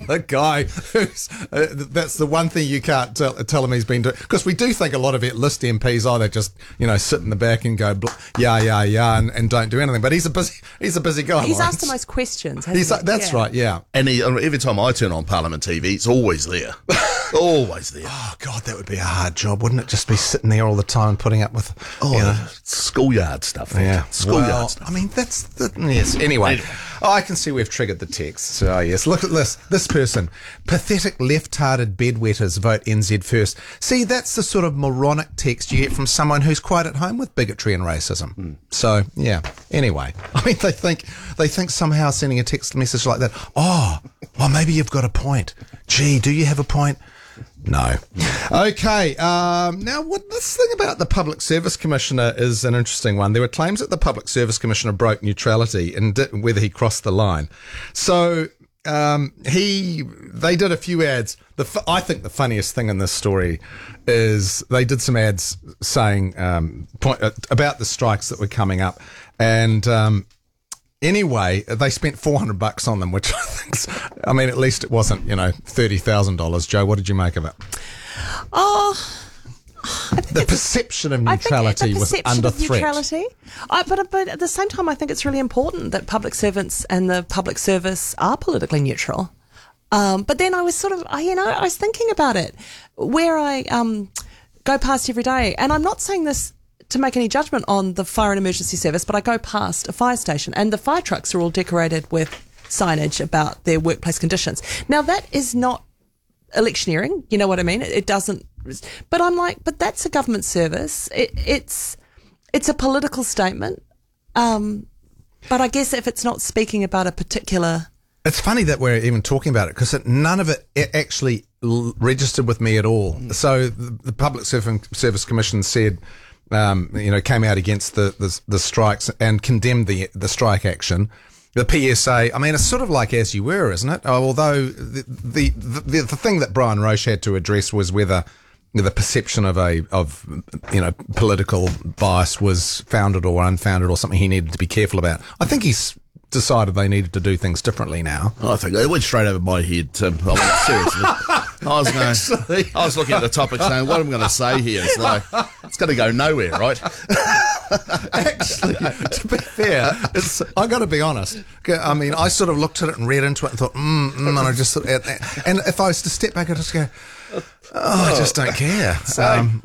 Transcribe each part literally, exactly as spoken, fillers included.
the guy who's, uh, that's the one thing you can't tell, tell him he's been doing. Because we do think a lot of it list M Ps, oh, they just, you know, sit in the back and go, blah, yeah, yeah, yeah, and, and don't do anything. But he's a busy, he's a busy guy. He's Lawrence. asked the most questions, hasn't He's, he? That's yeah. right, yeah. And he, every time I turn on Parliament T V, it's always there. Always there. Oh, God, that would be a hard job, wouldn't it? Just be sitting there all the time and putting up with, Oh, you know. schoolyard stuff. Yeah. Schoolyard Well, stuff. I mean, that's the, yes. Anyway, Anyway. Oh, I can see we've triggered the text. So, yes, look at this. This person. Pathetic left-hearted bedwetters vote N Z first. See, that's the sort of moronic text you get from someone who's quite at home with bigotry and racism. Mm. So, yeah. Anyway, I mean, they think they think somehow sending a text message like that, oh, well, maybe you've got a point. Gee, do you have a point? No. Okay. Um, now, what this thing about the Public Service Commissioner is an interesting one. There were claims that the Public Service Commissioner broke neutrality and did, whether he crossed the line. So um, he, they did a few ads. The I think the funniest thing in this story is they did some ads saying um, point, uh, about the strikes that were coming up, and um, anyway, they spent four hundred bucks on them, which I think's, I mean, at least it wasn't, you know, thirty thousand dollars. Joe, what did you make of it? Oh, The perception of neutrality was under threat. Neutrality. I, but, but at the same time, I think it's really important that public servants and the public service are politically neutral. Um, but then I was sort of, I, you know, I was thinking about it, where I um, go past every day, and I'm not saying this to make any judgment on the fire and emergency service, but I go past a fire station and the fire trucks are all decorated with signage about their workplace conditions. Now, that is not electioneering, you know what I mean? It, it doesn't, but I'm like, but that's a government service. It, it's it's a political statement. Um, but I guess if it's not speaking about a particular... It's funny that we're even talking about it, because none of it actually l- registered with me at all. Mm. So the, the Public Service Commission said, um, you know, came out against the, the, the strikes and condemned the, the strike action. The P S A, I mean, it's sort of like as you were, isn't it? Although the the, the, the thing that Brian Roche had to address was whether the perception of a of you know political bias was founded or unfounded or something he needed to be careful about. I think he's decided they needed to do things differently now. I think it went straight over my head. Um, I mean, seriously, I was going. I was looking at the topic, saying, "What am I going to say here?" It's like it's going to go nowhere, right? Actually, to be fair, it's, I got to be honest. I mean, I sort of looked at it and read into it and thought, mm, mm, and I just thought, and if I was to step back, I'd just go, oh, I just don't care. Um,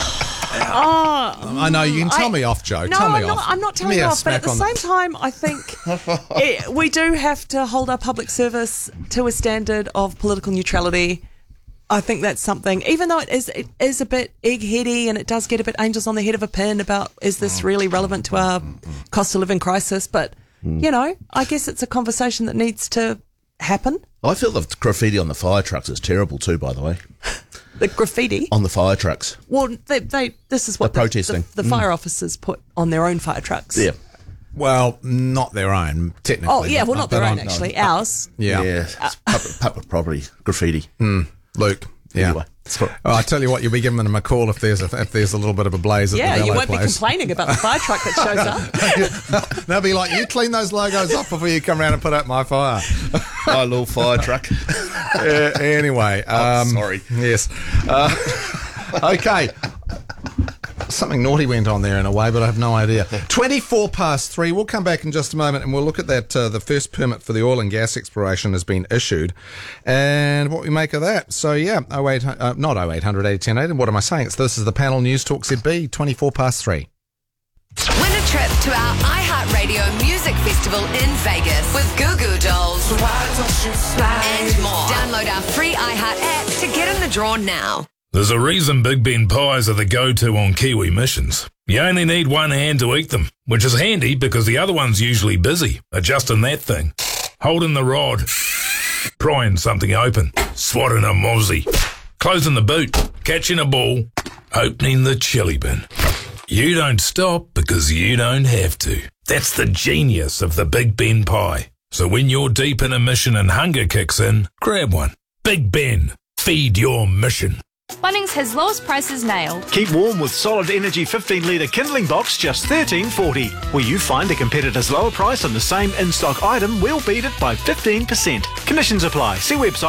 oh, I know you can tell I, me off, Joe. No, tell me I'm off. not, I'm not Give telling me you a off, but at smack the on same time, I think it, we do have to hold our public service to a standard of political neutrality. I think that's something, even though it is it is a bit egg-heady and it does get a bit angels on the head of a pin about, is this really relevant to our cost of living crisis? But, you know, I guess it's a conversation that needs to happen. I feel the graffiti on the fire trucks is terrible too, by the way. The graffiti? On the fire trucks. Well, they, they this is what They're the, protesting. the, the fire officers put on their own fire trucks. Yeah. Well, not their own, technically. Oh, yeah, well, not their but own, I'm- actually. Ours. Yeah. Yeah. It's public, public property graffiti. Mm, Luke. Yeah. Anyway. Oh, I tell you what, you'll be giving them a call if there's a, if there's a little bit of a blaze at Yeah, the you Vello won't be place. complaining about the fire truck that shows up. They'll be like, you clean those logos off before you come around and put out my fire. My little fire truck. uh, anyway. Um, Oh, sorry. Yes. Uh, okay. Something naughty went on there in a way, but I have no idea. twenty-four past three. We'll come back in just a moment and we'll look at that. Uh, the first permit for the oil and gas exploration has been issued and what we make of that. So, yeah, oh eight, uh, not oh eight hundred, eight one oh. And what am I saying? It's This is the Panel News Talk Z B, twenty-four past three. Win a trip to our iHeartRadio Music Festival in Vegas with Goo Goo Dolls and more. Download our free iHeart app to get in the draw now. There's a reason Big Ben pies are the go-to on Kiwi missions. You only need one hand to eat them, which is handy because the other one's usually busy adjusting that thing, holding the rod, prying something open, swatting a mozzie, closing the boot, catching a ball, opening the chili bin. You don't stop because you don't have to. That's the genius of the Big Ben pie. So when you're deep in a mission and hunger kicks in, grab one. Big Ben, feed your mission. Bunnings has lowest prices nailed. Keep warm with Solid Energy fifteen litre kindling box, just thirteen forty. Where you find a competitor's lower price on the same in-stock item, we'll beat it by fifteen percent. Conditions apply. See website